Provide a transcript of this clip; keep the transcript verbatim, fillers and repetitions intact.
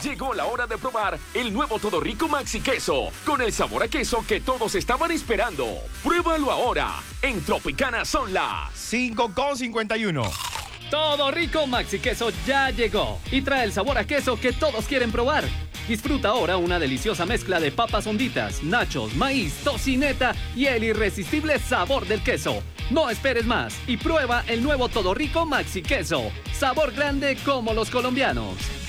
Llegó la hora de probar el nuevo Todo Rico Maxi Queso, con el sabor a queso que todos estaban esperando. Pruébalo ahora. En Tropicana son las cinco con cincuenta y uno. Todo Rico Maxi Queso ya llegó y trae el sabor a queso que todos quieren probar. Disfruta ahora una deliciosa mezcla de papas honditas, nachos, maíz, tocineta y el irresistible sabor del queso. No esperes más y prueba el nuevo Todo Rico Maxi Queso. Sabor grande como los colombianos.